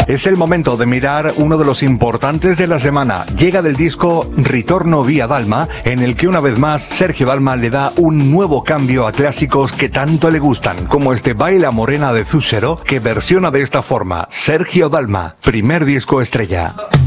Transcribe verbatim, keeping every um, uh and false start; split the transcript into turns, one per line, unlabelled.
Es el momento de mirar uno de los importantes de la semana. Llega del disco Ritorno via Dalma, en el que una vez más Sergio Dalma le da un nuevo cambio a clásicos que tanto le gustan, como este Baila Morena de Zucchero, que versiona de esta forma Sergio Dalma, primer disco estrella.